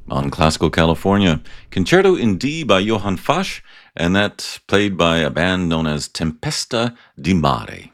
On Classical California, Concerto in D by Johann Fasch, and that played by a band known as Tempesta di Mare.